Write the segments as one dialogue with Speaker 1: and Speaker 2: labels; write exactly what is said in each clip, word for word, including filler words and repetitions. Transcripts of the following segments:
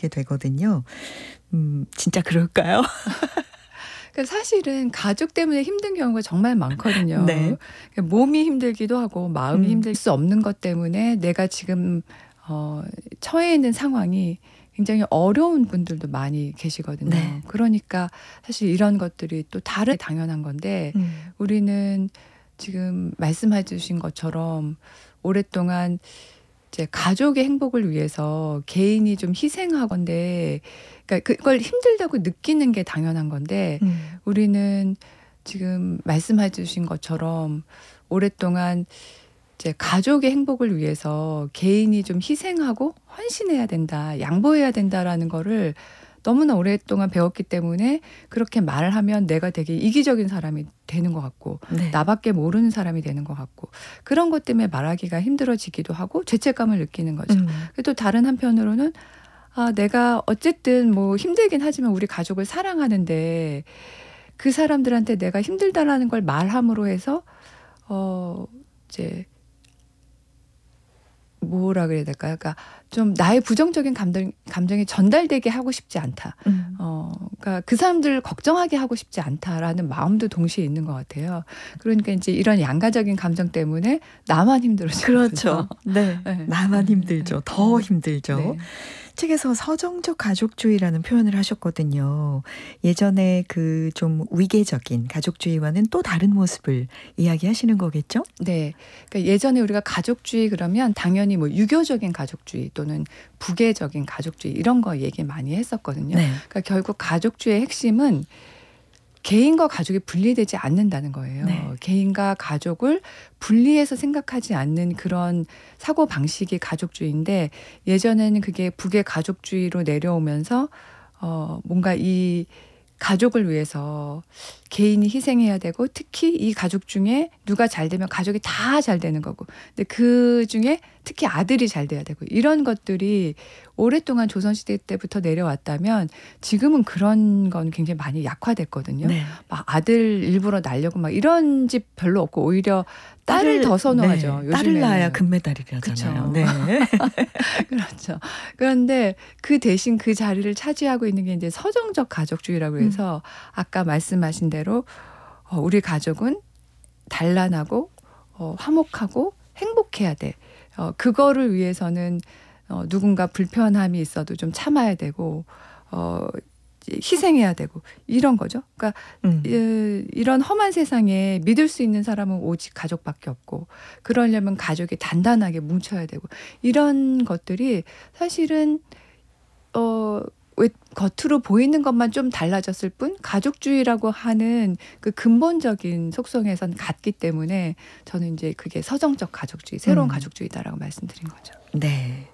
Speaker 1: 생각하게 되거든요. 음, 진짜 그럴까요?
Speaker 2: 사실은 가족 때문에 힘든 경우가 정말 많거든요.
Speaker 1: 네.
Speaker 2: 몸이 힘들기도 하고 마음이
Speaker 1: 음.
Speaker 2: 힘들 수 없는 것 때문에 내가 지금 어, 처해 있는 상황이 굉장히 어려운 분들도 많이 계시거든요.
Speaker 1: 네.
Speaker 2: 그러니까 사실 이런 것들이 또 다른 당연한 건데
Speaker 1: 음.
Speaker 2: 우리는 지금 말씀해 주신 것처럼 오랫동안 이제 가족의 행복을 위해서 개인이 좀 희생하건데 그러니까 그걸 힘들다고 느끼는 게 당연한 건데
Speaker 1: 음.
Speaker 2: 우리는 지금 말씀해 주신 것처럼 오랫동안 이제 가족의 행복을 위해서 개인이 좀 희생하고 헌신해야 된다, 양보해야 된다라는 거를 너무나 오랫동안 배웠기 때문에 그렇게 말을 하면 내가 되게 이기적인 사람이 되는 것 같고
Speaker 1: 네.
Speaker 2: 나밖에 모르는 사람이 되는 것 같고 그런 것 때문에 말하기가 힘들어지기도 하고 죄책감을 느끼는 거죠.
Speaker 1: 음.
Speaker 2: 또 다른 한편으로는 아, 내가 어쨌든 뭐 힘들긴 하지만 우리 가족을 사랑하는데 그 사람들한테 내가 힘들다라는 걸 말함으로 해서 어 이제 뭐라 그래야 될까요? 그러니까 좀 나의 부정적인 감정, 감정이 전달되게 하고 싶지 않다.
Speaker 1: 음.
Speaker 2: 어, 그러니까 그 사람들을 걱정하게 하고 싶지 않다라는 마음도 동시에 있는 것 같아요. 그러니까 이제 이런 양가적인 감정 때문에 나만 힘들어지죠.
Speaker 1: 그렇죠. 네.
Speaker 2: 네.
Speaker 1: 나만 힘들죠. 더
Speaker 2: 네.
Speaker 1: 힘들죠.
Speaker 2: 네.
Speaker 1: 책에서 서정적 가족주의라는 표현을 하셨거든요. 예전에 그 좀 위계적인 가족주의와는 또 다른 모습을 이야기하시는 거겠죠?
Speaker 2: 네. 그러니까 예전에 우리가 가족주의 그러면 당연히 뭐 유교적인 가족주의 또는 부계적인 가족주의 이런 거 얘기 많이 했었거든요.
Speaker 1: 네.
Speaker 2: 그러니까 결국 가족주의의 핵심은 개인과 가족이 분리되지 않는다는 거예요.
Speaker 1: 네.
Speaker 2: 개인과 가족을 분리해서 생각하지 않는 그런 사고방식이 가족주의인데 예전에는 그게 북의 가족주의로 내려오면서 어 뭔가 이 가족을 위해서 개인이 희생해야 되고 특히 이 가족 중에 누가 잘 되면 가족이 다 잘 되는 거고 근데 그 중에 특히 아들이 잘 돼야 되고 이런 것들이 오랫동안 조선시대 때부터 내려왔다면 지금은 그런 건 굉장히 많이 약화됐거든요.
Speaker 1: 네.
Speaker 2: 막 아들 일부러 낳으려고 막 이런 집 별로 없고 오히려 딸을, 딸을 더 선호하죠.
Speaker 1: 네. 딸을 낳아야 금메달이라잖아요. 네.
Speaker 2: 그렇죠. 그런데 그 대신 그 자리를 차지하고 있는 게 이제 서정적 가족주의라고 해서 음. 아까 말씀하신 대로 어, 우리 가족은 단란하고 어, 화목하고 행복해야 돼. 어, 그거를 위해서는 어, 누군가 불편함이 있어도 좀 참아야 되고 어, 희생해야 되고 이런 거죠. 그러니까 음. 이, 이런 험한 세상에 믿을 수 있는 사람은 오직 가족밖에 없고 그러려면 가족이 단단하게 뭉쳐야 되고 이런 것들이 사실은 어, 왜 겉으로 보이는 것만 좀 달라졌을 뿐 가족주의라고 하는 그 근본적인 속성에선 같기 때문에 저는 이제 그게 서정적 가족주의, 새로운 음. 가족주의다라고 말씀드린 거죠.
Speaker 1: 네.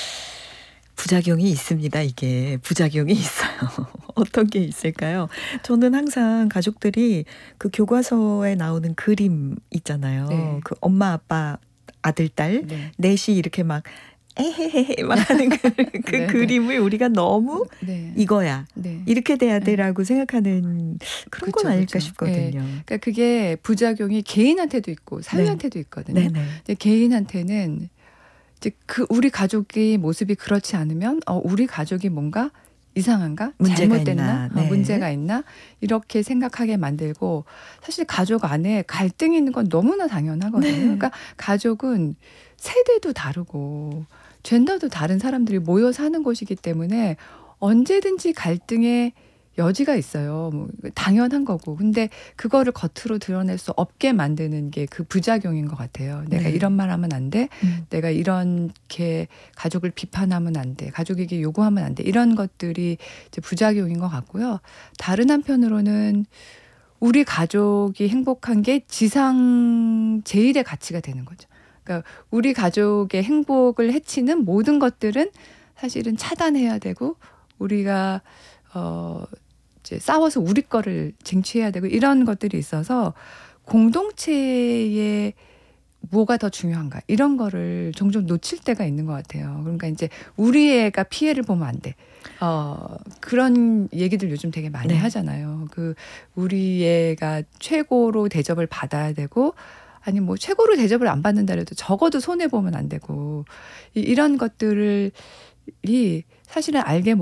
Speaker 1: 부작용이 있습니다. 이게 부작용이 있어요. 어떤 게 있을까요? 저는 항상 가족들이 그 교과서에 나오는 그림 있잖아요. 네. 그 엄마 아빠 아들 딸 네. 넷이 이렇게 막 에헤헤헤 막 하는 그, 그 네, 그림을 네. 우리가 너무 네. 이거야 네. 이렇게 돼야 돼라고 네. 생각하는 그런 그쵸, 건 아닐까 그쵸. 싶거든요. 네.
Speaker 2: 그러니까 그게 부작용이 개인한테도 있고 사회한테도 네. 있거든요. 네. 근데 개인한테는 이제 그 우리 가족의 모습이 그렇지 않으면 어, 우리 가족이 뭔가 이상한가?
Speaker 1: 문제가
Speaker 2: 잘못됐나?
Speaker 1: 있나? 네.
Speaker 2: 어, 문제가 있나? 이렇게 생각하게 만들고 사실 가족 안에 갈등이 있는 건 너무나 당연하거든요. 네. 그러니까 가족은 세대도 다르고 젠더도 다른 사람들이 모여 사는 곳이기 때문에 언제든지 갈등의 여지가 있어요. 뭐 당연한 거고. 근데 그거를 겉으로 드러낼 수 없게 만드는 게 그 부작용인 것 같아요. 내가 네. 이런 말 하면 안 돼. 음. 내가 이렇게 가족을 비판하면 안 돼. 가족에게 요구하면 안 돼. 이런 것들이 이제 부작용인 것 같고요. 다른 한편으로는 우리 가족이 행복한 게 지상 제일의 가치가 되는 거죠. 그러니까 우리 가족의 행복을 해치는 모든 것들은 사실은 차단해야 되고 우리가 어 이제 싸워서 우리 거를 쟁취해야 되고 이런 것들이 있어서 공동체의 뭐가 더 중요한가 이런 거를 종종 놓칠 때가 있는 것 같아요. 그러니까 이제 우리 애가 피해를 보면 안 돼. 어, 그런 얘기들 요즘 되게 많이 네. 하잖아요. 그 우리 애가 최고로 대접을 받아야 되고 아니 뭐 최고로 대접을 안 받는다 해도 적어도 손해 보면 안 되고 이, 이런 것들을 이 사실은 알게